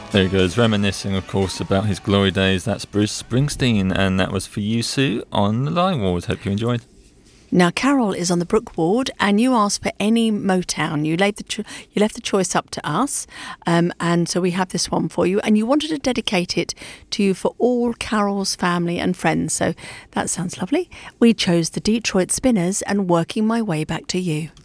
There he goes, reminiscing, of course, about his glory days. That's Bruce Springsteen, and that was for you, Sue, on the Line Ward. Hope you enjoyed. Now, Carol is on the Brook Ward, and you asked for any Motown. You left the choice up to us, and so we have this one for you. And you wanted to dedicate it to you for all Carol's family and friends. So that sounds lovely. We chose the Detroit Spinners and Working My Way Back to You.